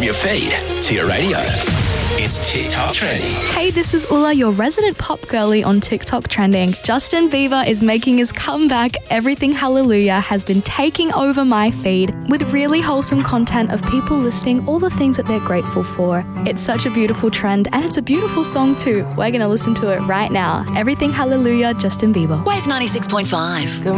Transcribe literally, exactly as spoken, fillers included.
your feed to your radio. It's TikTok Trending. Hey, this is Ula, your resident pop girly on TikTok Trending. Justin Bieber is making his comeback. Everything Hallelujah has been taking over my feed with really wholesome content of people listing all the things that they're grateful for. It's such a beautiful trend and it's a beautiful song too. We're going to listen to it right now. Everything Hallelujah, Justin Bieber. Wave ninety-six point five.